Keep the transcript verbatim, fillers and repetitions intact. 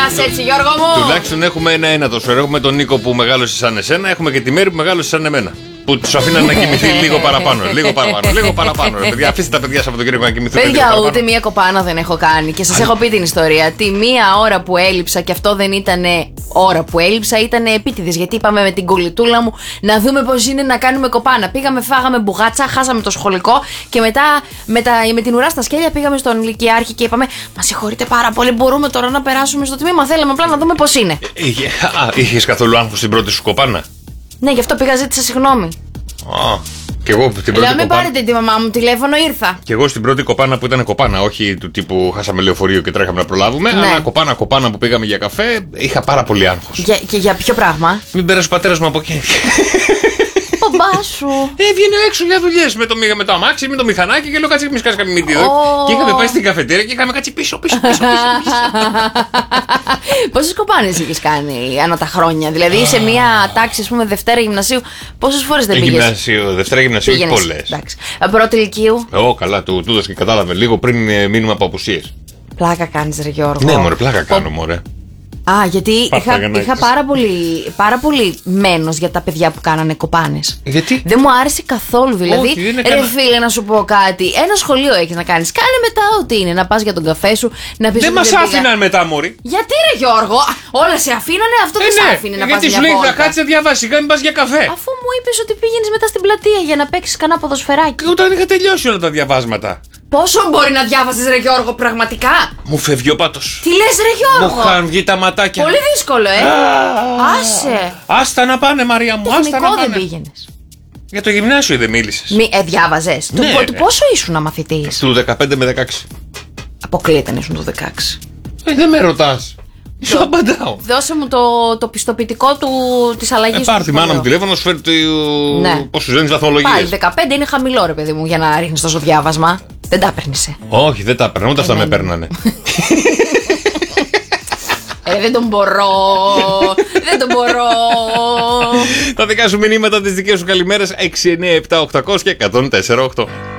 μιλάς έτσι, Γιώργο μου. Τουλάχιστον έχουμε ένα-ένα τόσο. Έχουμε τον Νίκο που μεγάλωσε σαν εσένα, έχουμε και τη Μέρη που μεγάλωσε σαν εμένα. Που του αφήναν να κοιμηθεί λίγο παραπάνω. Λίγο παραπάνω. Λίγο παραπάνω. Παιδιά, αφήστε τα παιδιά Σαββατοκύριακο να κοιμηθούν. Παιδιά, ούτε μία κοπάνα δεν έχω κάνει. Και σας έχω πει την ιστορία. Τη μία ώρα που έλειψα, και αυτό δεν ήταν ώρα που έλειψα, ήταν επίτηδες. Γιατί είπαμε με την κολλητούλα μου να δούμε πώς είναι να κάνουμε κοπάνα. Πήγαμε, φάγαμε μπουγάτσα, χάσαμε το σχολικό. Και μετά με, τα, με την ουρά στα σκέλια πήγαμε στον ηλικιάρχη και είπαμε: Μα συγχωρείτε πάρα πολύ, μπορούμε τώρα να περάσουμε στο τμήμα. Θέλαμε απλά να δούμε πώς είναι. Είχε καθόλου άγχος στην πρώτη σου κοπάνα? Ναι, γι' αυτό πήγα, ζήτησα συγγνώμη. Α, και εγώ την πρώτη Λέω, μην κοπάνα... πάρετε τη μαμά μου τηλέφωνο, ήρθα. Και εγώ στην πρώτη κοπάνα που ήταν κοπάνα, όχι του τύπου χάσαμε λεωφορείο και τρέχαμε να προλάβουμε. Ναι. Αλλά κοπάνα, κοπάνα που πήγαμε για καφέ, είχα πάρα πολύ άγχος. Για, και για ποιο πράγμα? Μην πέρασε ο πατέρας μου από εκεί. Μπαμπά σου. Έβγαινε έξω για δουλειές με το, με το αμάξι, με το μηχανάκι και λέω κάτσε μη σκάσει καμία μύτη εδώ. Oh. Και είχαμε πάει στην καφετέρια και είχαμε κάτσει πίσω, πίσω, πίσω. πίσω, πίσω. Πόσες κοπάνες είχες κάνει ανά τα χρόνια? Δηλαδή σε μία τάξη, ας πούμε, Δευτέρα γυμνασίου, πόσες φορές δεν πήγες? Γυμνασίου, Δευτέρα γυμνασίου, πολλές. Πρώτη ηλικίου. Ω, καλά, του έδωσε και κατάλαβε λίγο πριν μείνουμε από απουσίες. Πλάκα κάνεις, ρε Γιώργο. Ναι, μωρέ, πλάκα κάνω, μωρέ. Α, γιατί είχα, είχα πάρα, πολύ, πάρα πολύ μένος για τα παιδιά που κάνανε κοπάνες. Γιατί? Δεν μου άρεσε καθόλου. Δηλαδή, όχι, ρε κανένα... φίλε, να σου πω κάτι. Ένα σχολείο έχεις να κάνεις. Κάνε μετά ό,τι είναι. Να πας για τον καφέ σου, να πεις. Δεν μας άφηναν μετά, μωρή. Γιατί, ρε Γιώργο, όλα σε αφήνανε, αυτό ε, δεν ναι. σε άφηνε να πας. Γιατί σου λέει θα κάτσεις να διαβάσεις, μην πας για καφέ. Αφού μου είπες ότι πήγαινες μετά στην πλατεία για να παίξεις κανένα ποδοσφαιράκι. Και όταν είχα τελειώσει όλα τα διαβάσματα. Πόσο μπορεί να διάβασες, ρε Γιώργο, πραγματικά? Μου φεύγει ο πάτος. Τι λες, ρε Γιώργο? Μου είχαν βγει τα ματάκια. Πολύ δύσκολο, ε. Άσε. Άστα να πάνε, Μαρία μου. Άστα να πάνε. Δεν πήγαινες? Για το γυμνάσιο δεν μίλησες? Μη, ε, διάβαζες. Ναι, του, του πόσο ήσουν μαθητής? Του δεκαπέντε με δεκαέξι. Αποκλείεται να ήσουν του δεκαέξι. Ε, δεν με ρωτάς. Σου απαντάω. Δώσε μου το, το πιστοποιητικό του, της αλλαγής. Ε, πάρ' τη μάνα μου τηλέφωνο, σου φέρει το... ναι. Πώς σου ζένεις βαθμολογίες. Πάλι δεκαπέντε είναι χαμηλό, ρε παιδί μου, για να ρίχνεις τόσο διάβασμα. Δεν τα παίρνεις. Όχι, δεν τα παίρνω, ούτε αυτά με παίρνανε. Ε, δεν τον μπορώ. Δεν τον μπορώ. Τα δικά σου μηνύματα, τις δικές σου καλημέρες έξι εννιά επτά οκτώ μηδέν μηδέν και εκατόν τέσσερα οκτώ.